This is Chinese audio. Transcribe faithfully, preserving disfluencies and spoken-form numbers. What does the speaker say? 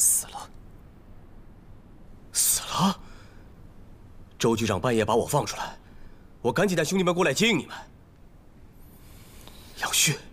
死了，死了！周局长半夜把我放出来，我赶紧带兄弟们过来接应你们。杨旭。